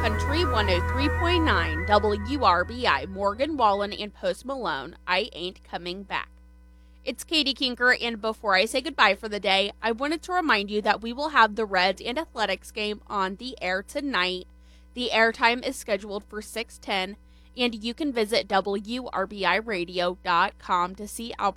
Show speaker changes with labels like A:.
A: Country 103.9 WRBI, Morgan Wallen and Post Malone, I Ain't Coming Back. It's Katie Kinker, and before I say goodbye for the day, I wanted to remind you that we will have the Reds and Athletics game on the air tonight. The airtime is scheduled for 6:10, and you can visit WRBIRadio.com to see